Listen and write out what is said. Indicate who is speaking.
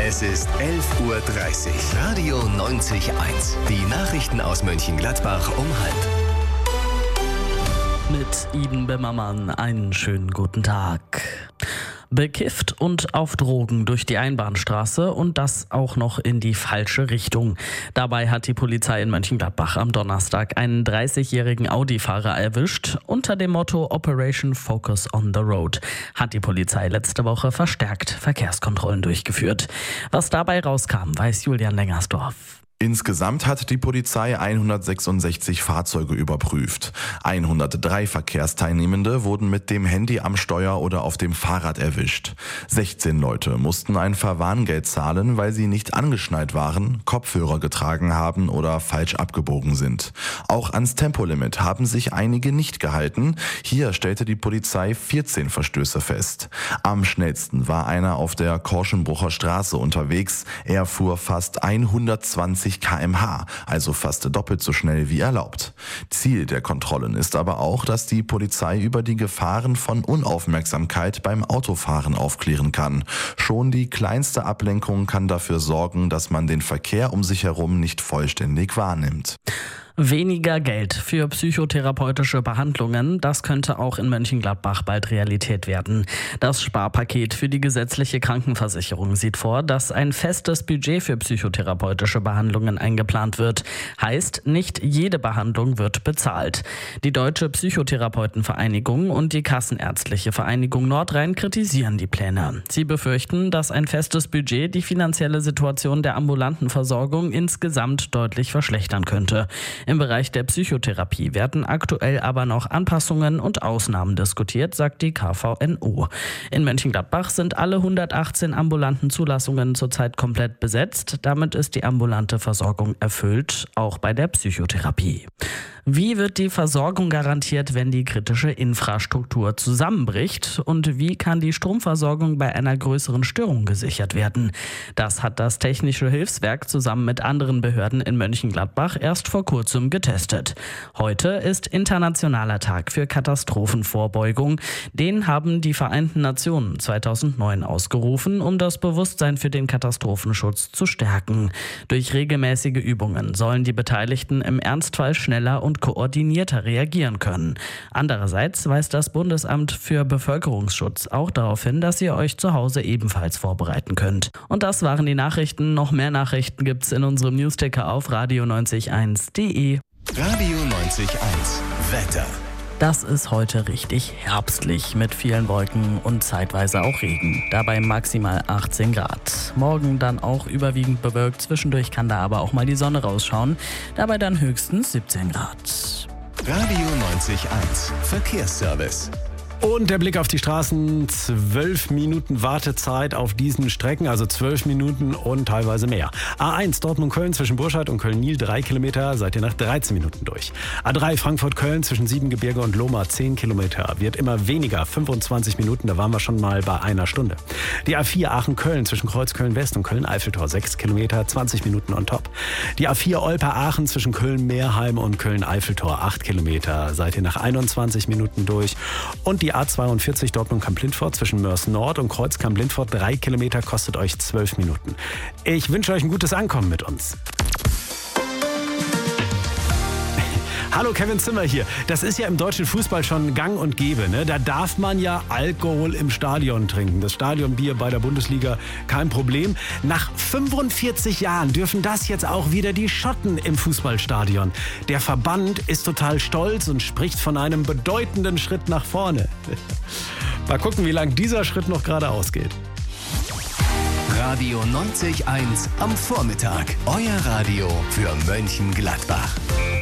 Speaker 1: Es ist 11:30 Uhr. Radio 90.1. Die Nachrichten aus Mönchengladbach um 12:30.
Speaker 2: Mit Iden Bimmermann einen schönen guten Tag. Bekifft und auf Drogen durch die Einbahnstraße und das auch noch in die falsche Richtung. Dabei hat die Polizei in Mönchengladbach am Donnerstag einen 30-jährigen Audi-Fahrer erwischt. Unter dem Motto Operation Focus on the Road hat die Polizei letzte Woche verstärkt Verkehrskontrollen durchgeführt. Was dabei rauskam, weiß Julian Lengersdorf.
Speaker 3: Insgesamt hat die Polizei 166 Fahrzeuge überprüft. 103 Verkehrsteilnehmende wurden mit dem Handy am Steuer oder auf dem Fahrrad erwischt. 16 Leute mussten ein Verwarngeld zahlen, weil sie nicht angeschnallt waren, Kopfhörer getragen haben oder falsch abgebogen sind. Auch ans Tempolimit haben sich einige nicht gehalten. Hier stellte die Polizei 14 Verstöße fest. Am schnellsten war einer auf der Korschenbrucher Straße unterwegs. Er fuhr fast 120 km/h, also fast doppelt so schnell wie erlaubt. Ziel der Kontrollen ist aber auch, dass die Polizei über die Gefahren von Unaufmerksamkeit beim Autofahren aufklären kann. Schon die kleinste Ablenkung kann dafür sorgen, dass man den Verkehr um sich herum nicht vollständig wahrnimmt.
Speaker 2: Weniger Geld für psychotherapeutische Behandlungen, das könnte auch in Mönchengladbach bald Realität werden. Das Sparpaket für die gesetzliche Krankenversicherung sieht vor, dass ein festes Budget für psychotherapeutische Behandlungen eingeplant wird. Heißt, nicht jede Behandlung wird bezahlt. Die Deutsche Psychotherapeutenvereinigung und die Kassenärztliche Vereinigung Nordrhein kritisieren die Pläne. Sie befürchten, dass ein festes Budget die finanzielle Situation der ambulanten Versorgung insgesamt deutlich verschlechtern könnte. Im Bereich der Psychotherapie werden aktuell aber noch Anpassungen und Ausnahmen diskutiert, sagt die KVNO. In Mönchengladbach sind alle 118 ambulanten Zulassungen zurzeit komplett besetzt. Damit ist die ambulante Versorgung erfüllt, auch bei der Psychotherapie. Wie wird die Versorgung garantiert, wenn die kritische Infrastruktur zusammenbricht? Und wie kann die Stromversorgung bei einer größeren Störung gesichert werden? Das hat das Technische Hilfswerk zusammen mit anderen Behörden in Mönchengladbach erst vor kurzem getestet. Heute ist Internationaler Tag für Katastrophenvorbeugung. Den haben die Vereinten Nationen 2009 ausgerufen, um das Bewusstsein für den Katastrophenschutz zu stärken. Durch regelmäßige Übungen sollen die Beteiligten im Ernstfall schneller und koordinierter reagieren können. Andererseits weist das Bundesamt für Bevölkerungsschutz auch darauf hin, dass ihr euch zu Hause ebenfalls vorbereiten könnt. Und das waren die Nachrichten. Noch mehr Nachrichten gibt's in unserem Newsticker auf radio90.1.de.
Speaker 1: Radio 90.1. Wetter.
Speaker 2: Das ist heute richtig herbstlich mit vielen Wolken und zeitweise auch Regen. Dabei maximal 18 Grad. Morgen dann auch überwiegend bewölkt. Zwischendurch kann da aber auch mal die Sonne rausschauen. Dabei dann höchstens 17 Grad.
Speaker 1: Radio 90.1. Verkehrsservice.
Speaker 4: Und der Blick auf die Straßen, 12 Minuten Wartezeit auf diesen Strecken, also 12 Minuten und teilweise mehr. A1 Dortmund-Köln zwischen Burscheid und Köln-Niel 3 Kilometer, seid ihr nach 13 Minuten durch. A3 Frankfurt-Köln zwischen Siebengebirge und Lohmar 10 Kilometer, wird immer weniger, 25 Minuten, da waren wir schon mal bei einer Stunde. Die A4 Aachen-Köln zwischen Kreuzköln-West und Köln-Eiffeltor 6 Kilometer, 20 Minuten on top. Die A4 Olpe-Aachen zwischen Köln-Meerheim und Köln-Eiffeltor 8 Kilometer, seid ihr nach 21 Minuten durch. Und die A42 Dortmund-Kamp-Lindfort zwischen Mörs Nord und Kreuz-Kamp-Lindfort 3 Kilometer kostet euch 12 Minuten. Ich wünsche euch ein gutes Ankommen mit uns. Hallo, Kevin Zimmer hier. Das ist ja im deutschen Fußball schon gang und gäbe, ne? Da darf man ja Alkohol im Stadion trinken. Das Stadionbier bei der Bundesliga, kein Problem. Nach 45 Jahren dürfen das jetzt auch wieder die Schotten im Fußballstadion. Der Verband ist total stolz und spricht von einem bedeutenden Schritt nach vorne. Mal gucken, wie lang dieser Schritt noch geradeaus geht.
Speaker 1: Radio 90.1 am Vormittag. Euer Radio für Mönchengladbach.